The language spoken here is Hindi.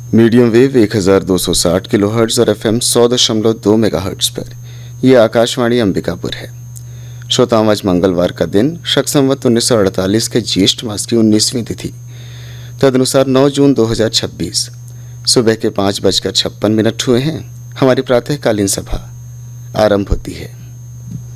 मीडियम वेव 1260 किलोहर्ट्ज़ और FM 100.2 मेगाहर्ट्ज़ पर यह आकाशवाणी अंबिकापुर है। श्रोताओं, आज मंगलवार का दिन शक संवत 1948 के ज्येष्ठ मास की 19वीं तिथि, तदनुसार 9 जून 2026 सुबह के 5:56 हुए हैं। हमारी प्रातःकालीन सभा आरंभ होती है।